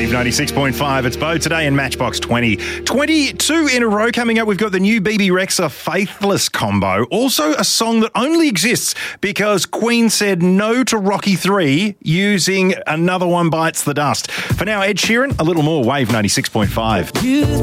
Wave 96.5. It's Bo today in Matchbox 20. 22 in a row coming up. We've got the new BB Rexa Faithless combo. Also a song that only exists because Queen said no to Rocky 3 using Another One Bites the Dust. For now, Ed Sheeran, a little more Wave 96.5.